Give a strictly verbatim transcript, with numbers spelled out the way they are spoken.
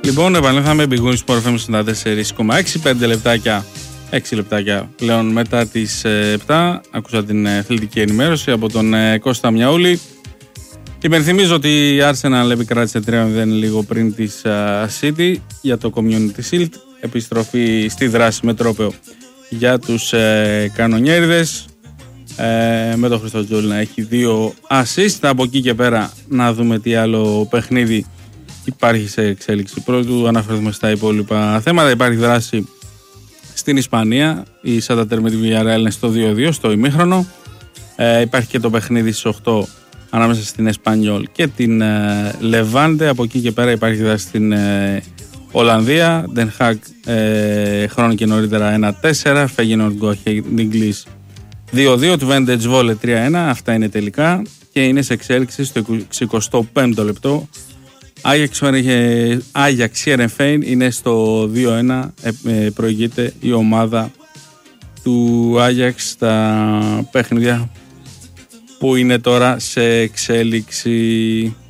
Λοιπόν, επανέλθαμε Big Wings Sport εφ εμ ενενήντα τέσσερα κόμμα έξι, πέντε λεπτάκια, έξι λεπτάκια πλέον μετά τις επτά. Ακούσα την αθλητική ενημέρωση από τον Κώστα Μιαούλη. Υπενθυμίζω ότι η Arsenal επικράτησε τρία μηδέν λίγο πριν της City για το Community Shield. Επιστροφή στη δράση με τρόπαιο για τους ε, κανονιέριδες. Ε, με τον Χριστοτζόλη να έχει δύο assist. Από εκεί και πέρα να δούμε τι άλλο παιχνίδι υπάρχει σε εξέλιξη. Πρώτου αναφερθούμε στα υπόλοιπα θέματα. Υπάρχει δράση στην Ισπανία. Η Σάντα με τη Villarreal είναι στο δύο δύο στο ημίχρονο. Ε, υπάρχει και το παιχνίδι στις οκτώ ανάμεσα στην Εσπανιόλ και την ε, Λεβάντε. Από εκεί και πέρα υπάρχει δράση στην ε, Ολλανδία. Den Haag ε, χρόνο και νωρίτερα ένα τέσσερα. Feyenoord Go Ahead English δύο δύο. Twente Zwolle τρία ένα. Αυτά είναι τελικά και είναι σε εξέλιξη στο εικοστό πέμπτο λεπτό. Ajax Heerenveen είναι στο δύο ένα. Ε, προηγείται η ομάδα του Ajax στα παιχνίδια που είναι τώρα σε εξέλιξη.